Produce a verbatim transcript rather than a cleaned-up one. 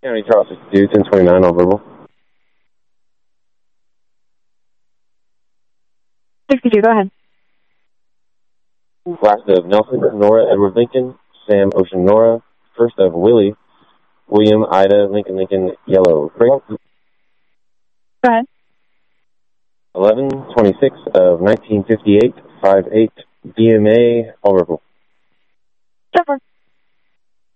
County Charles sixty-two, ten twenty-nine, all verbal. sixty-two, go ahead. Last of Nelson, Nora, Edward Lincoln, Sam, Ocean, Nora. First of Willie, William, Ida, Lincoln, Lincoln, Yellow, Frank. Go ahead. eleven twenty-six of nineteen fifty-eight, five eight, D M A, all verbal. Step four.